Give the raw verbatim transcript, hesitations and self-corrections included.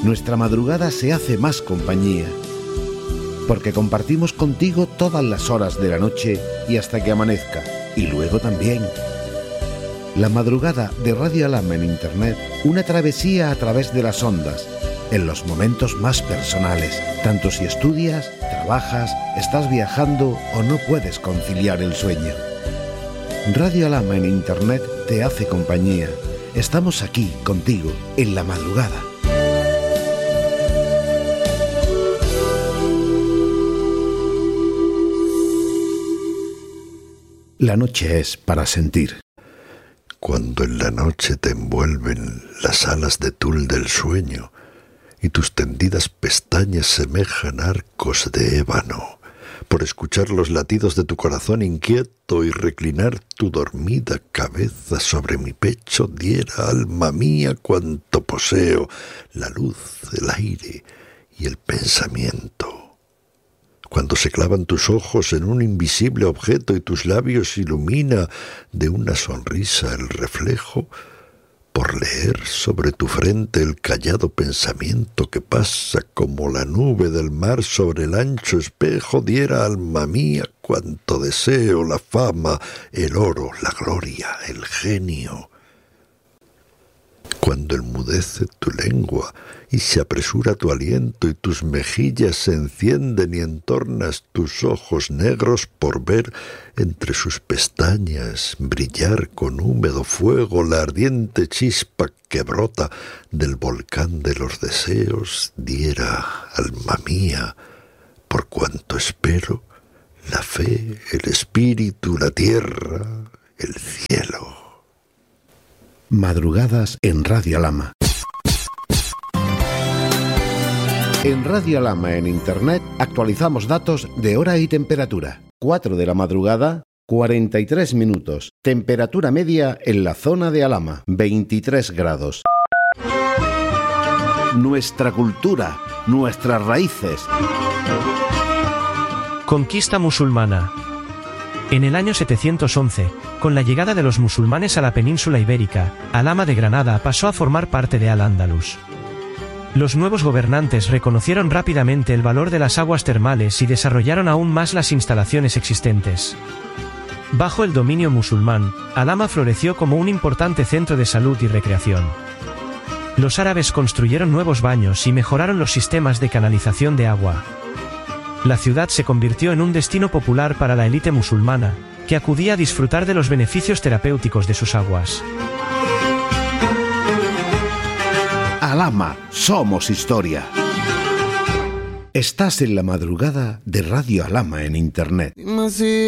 nuestra madrugada se hace más compañía, porque compartimos contigo todas las horas de la noche y hasta que amanezca, y luego también. La madrugada de Radio Alhama en Internet, una travesía a través de las ondas, en los momentos más personales, tanto si estudias, trabajas, estás viajando o no puedes conciliar el sueño. Radio Alhama en Internet te hace compañía. Estamos aquí contigo en la madrugada. La noche es para sentir. Cuando en la noche te envuelven las alas de tul del sueño y tus tendidas pestañas semejan arcos de ébano, por escuchar los latidos de tu corazón inquieto y reclinar tu dormida cabeza sobre mi pecho, diera, alma mía, cuanto poseo, la luz, el aire y el pensamiento. Cuando se clavan tus ojos en un invisible objeto y tus labios ilumina de una sonrisa el reflejo, por leer sobre tu frente el callado pensamiento que pasa como la nube del mar sobre el ancho espejo, diera, alma mía, cuanto deseo, la fama, el oro, la gloria, el genio. Cuando enmudece tu lengua y se apresura tu aliento y tus mejillas se encienden y entornas tus ojos negros por ver entre sus pestañas brillar con húmedo fuego la ardiente chispa que brota del volcán de los deseos, diera, alma mía, por cuanto espero, la fe, el espíritu, la tierra, el cielo. Madrugadas en Radio Alhama. En Radio Alhama en Internet actualizamos datos de hora y temperatura. cuatro de la madrugada, cuarenta y tres minutos. Temperatura media en la zona de Alhama, veintitrés grados. Nuestra cultura, nuestras raíces. Conquista musulmana. En el año setecientos once, con la llegada de los musulmanes a la península ibérica, Alhama de Granada pasó a formar parte de Al-Ándalus. Los nuevos gobernantes reconocieron rápidamente el valor de las aguas termales y desarrollaron aún más las instalaciones existentes. Bajo el dominio musulmán, Alhama floreció como un importante centro de salud y recreación. Los árabes construyeron nuevos baños y mejoraron los sistemas de canalización de agua. La ciudad se convirtió en un destino popular para la élite musulmana, que acudía a disfrutar de los beneficios terapéuticos de sus aguas. Alhama, somos historia. Estás en la madrugada de Radio Alhama en Internet.